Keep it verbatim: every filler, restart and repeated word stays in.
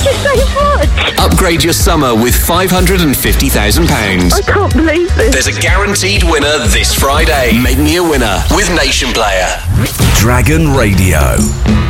Thank you so much. Upgrade your summer with five hundred fifty thousand pounds. I can't believe this. There's a guaranteed winner this Friday. Make me a winner with Nation Player. Dragon Radio.